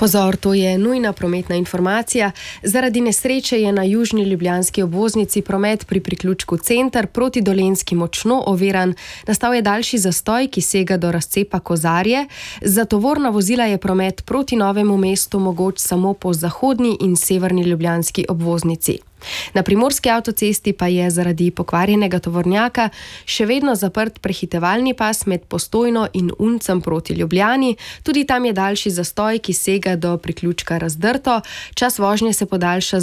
Pozor, to je nujna prometna informacija. Zaradi nesreče je na južni ljubljanski obvoznici promet pri priključku Center proti Dolenjski močno oviran. Nastal je daljši zastoj, ki sega do razcepa Kozarje. Za tovorna vozila je promet proti Novemu mestu mogoč samo po zahodni in severni ljubljanski obvoznici. Na primorski avtocesti pa je zaradi pokvarjenega tovornjaka še vedno zaprt prehitevalni pas med Postojno in Uncem proti Ljubljani. Tudi tam je daljši zastoj, ki sega do priključka Razdrto. Čas vožnje se podaljša